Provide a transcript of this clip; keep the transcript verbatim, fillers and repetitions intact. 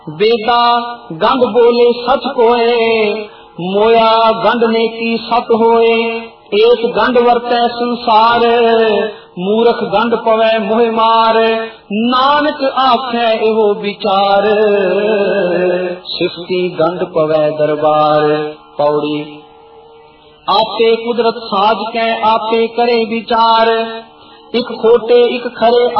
बेदा गंड बोले सच कोए, मोया गंड ने की सत होए। एक गंड वरतै संसार, मूर्ख गंड पवै मोह मार। नानक आखे एहो विचार, सिफती गंड पवै दरबार। पौड़ी आपे कुदरत साज कै आपे करे विचार। एक खोटे एक खरे